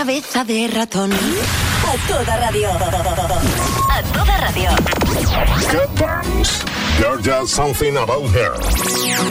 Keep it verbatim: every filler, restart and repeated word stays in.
cabeza de ratón. A toda radio. A toda radio. Cat Burns. There's just something about her.